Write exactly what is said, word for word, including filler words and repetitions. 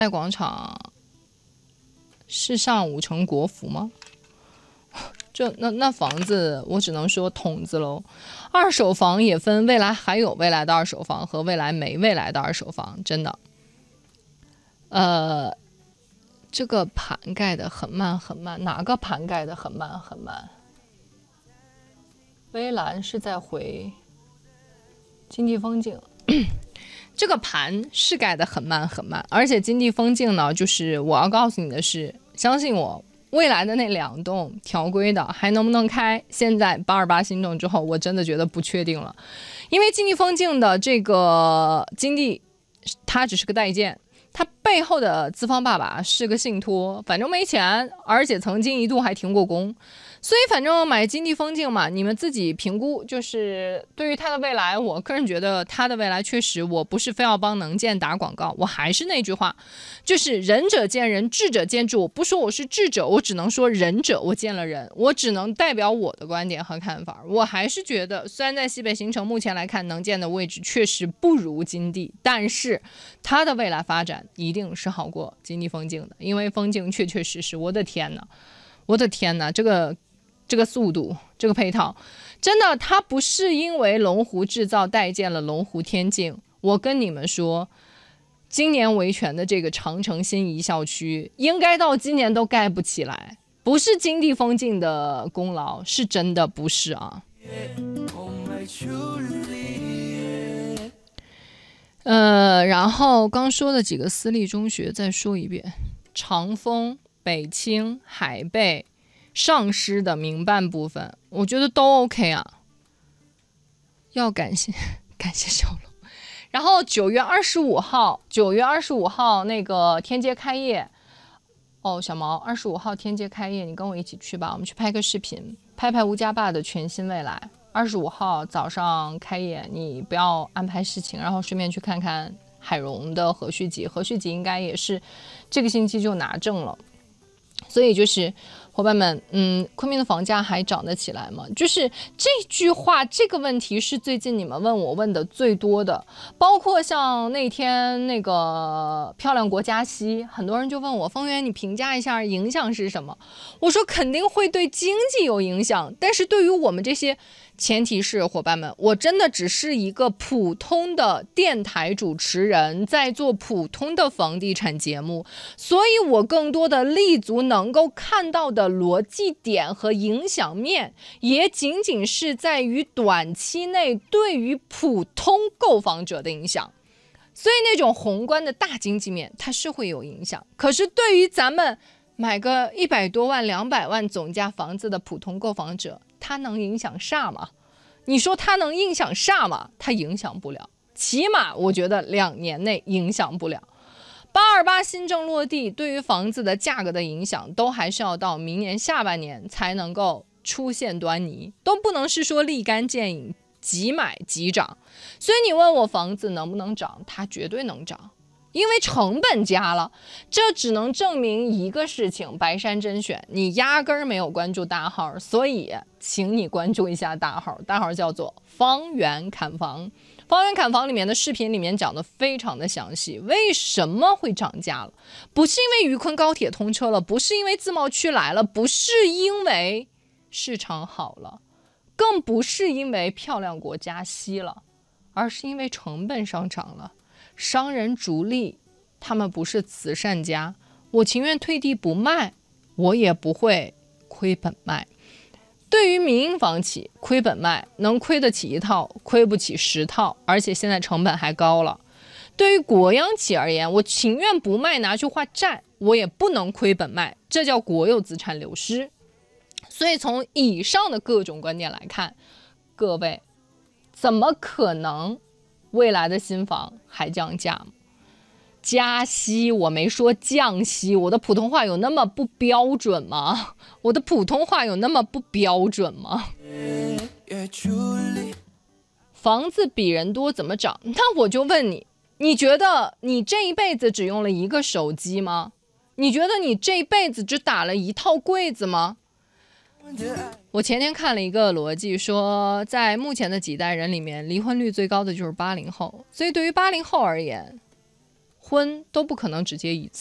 代广场是上五城国服吗？这那那房子我只能说筒子喽。二手房也分未来还有未来的二手房和未来没未来的二手房，真的。呃，这个盘盖的很慢很慢，哪个盘盖的很慢很慢？微蓝是在回经济风景。这个盘是盖的很慢很慢，而且经济风景呢，就是我要告诉你的是，相信我，未来的那两栋条规的还能不能开？现在八二八新政之后，我真的觉得不确定了，因为经济风景的这个经济，它只是个代建，它背后的资方爸爸是个信托，反正没钱，而且曾经一度还停过工。所以反正买经济风景嘛，你们自己评估。就是对于它的未来，我个人觉得它的未来确实，我不是非要帮能建打广告，我还是那句话，就是仁者见仁，智者见智。我不说我是智者，我只能说仁者，我见了人，我只能代表我的观点和看法。我还是觉得，虽然在西北新城目前来看能建的位置确实不如金地，但是它的未来发展一定是好过金地风景的，因为风景确确实实，我的天哪，我的天哪，这个。这个速度，这个配套，真的，它不是因为龙湖制造代建了龙湖天境。我跟你们说，今年维权的这个长城新一校区，应该到今年都盖不起来，不是金地风景的功劳，是真的不是啊。呃，然后刚说的几个私立中学再说一遍：长丰、北清、海贝。上师的民办部分，我觉得都 OK 啊。要感谢感谢小龙。然后九月二十五号，九月二十五号那个天街开业。哦，小毛，二十五号天街开业，你跟我一起去吧，我们去拍个视频，拍拍吴家坝的全新未来。二十五号早上开业，你不要安排事情，然后顺便去看看海荣的和煦集，和煦集应该也是这个星期就拿证了。所以就是伙伴们，嗯，昆明的房价还涨得起来吗？就是这句话，这个问题是最近你们问我问的最多的，包括像那天那个漂亮国加息，很多人就问我，丰源，你评价一下影响是什么？我说肯定会对经济有影响，但是对于我们这些，前提是伙伴们，我真的只是一个普通的电台主持人，在做普通的房地产节目，所以我更多的立足能够看到的逻辑点和影响面，也仅仅是在于短期内对于普通购房者的影响。所以那种宏观的大经济面它是会有影响，可是对于咱们买个一百多万两百万总价房子的普通购房者，它能影响啥吗？你说它能影响啥吗？它影响不了，起码我觉得两年内影响不了。八二八新政落地，对于房子的价格的影响，都还是要到明年下半年才能够出现端倪，都不能是说立竿见影，即买即涨。所以你问我房子能不能涨，它绝对能涨。因为成本加了，这只能证明一个事情，白山甄选你压根儿没有关注大号，所以请你关注一下大号，大号叫做方圆砍房。方圆砍房里面的视频里面讲的非常的详细，为什么会涨价了？不是因为渝昆高铁通车了，不是因为自贸区来了，不是因为市场好了，更不是因为漂亮国加息了，而是因为成本上涨了。商人逐利，他们不是慈善家，我情愿退地不卖，我也不会亏本卖。对于民营房企，亏本卖能亏得起一套，亏不起十套，而且现在成本还高了。对于国央企而言，我情愿不卖拿去还债，我也不能亏本卖，这叫国有资产流失。所以从以上的各种观点来看，各位怎么可能未来的新房还降价吗？加息，我没说降息，我的普通话有那么不标准吗？我的普通话有那么不标准吗？房子比人多怎么涨？那我就问你，你觉得你这一辈子只用了一个手机吗？你觉得你这一辈子只打了一套柜子吗？我前天看了一个逻辑，说在目前的几代人里面，离婚率最高的就是八零后，所以对于八零后而言， 婚都不可能只结一次。